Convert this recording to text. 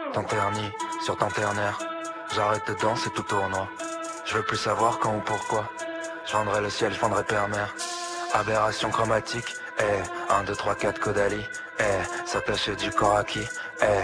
Ton terni sur ton ternaire. J'arrête de danser tout tournoi. Je veux plus savoir quand ou pourquoi. Je vendrai le ciel, je vendrai père-mère. Aberration chromatique, 1, 2, 3, 4 Caudalie, s'attacher du corps acquis,